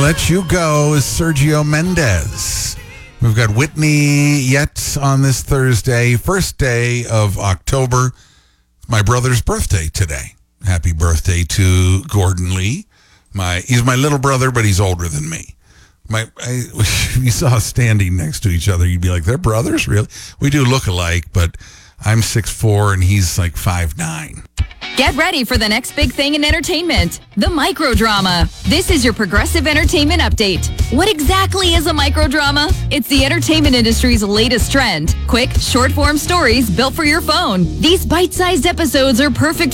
Let You Go is Sergio Mendes. We've got Whitney yet on this Thursday, first day of October. My brother's birthday today. Happy birthday to Gordon Lee. He's my little brother, but he's older than me. If you saw us standing next to each other, you'd be like, they're brothers? Really? We do look alike, but I'm 6'4", and he's like 5'9". Get ready for the next big thing in entertainment, the microdrama. This is your Progressive Entertainment Update. What exactly is a microdrama? It's the entertainment industry's latest trend. Quick, short-form stories built for your phone. These bite-sized episodes are perfect